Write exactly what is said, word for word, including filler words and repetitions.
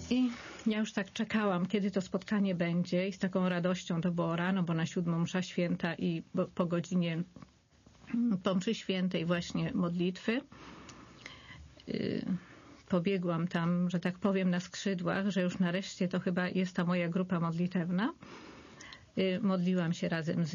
I ja już tak czekałam, kiedy to spotkanie będzie i z taką radością to było rano, bo na siódmą msza święta i po godzinie po mszy świętej właśnie modlitwy pobiegłam tam, że tak powiem, na skrzydłach, że już nareszcie to chyba jest ta moja grupa modlitewna. Modliłam się razem z